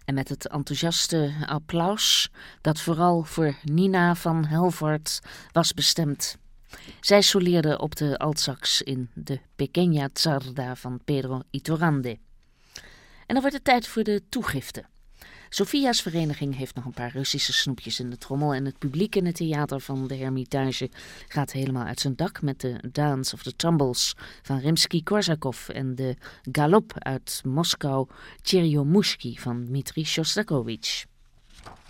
En met het enthousiaste applaus dat vooral voor Nina van Helvoort was bestemd. Zij soleerde op de altsax in de Pequeña Tzarda van Pedro Iturralde. En dan wordt het tijd voor de toegifte. Sofia's vereniging heeft nog een paar Russische snoepjes in de trommel en het publiek in het theater van de Hermitage gaat helemaal uit zijn dak met de Dance of the Tumbles van Rimsky-Korsakov en de Galop uit Moskou Tcheryomushki van Dmitri Shostakovich.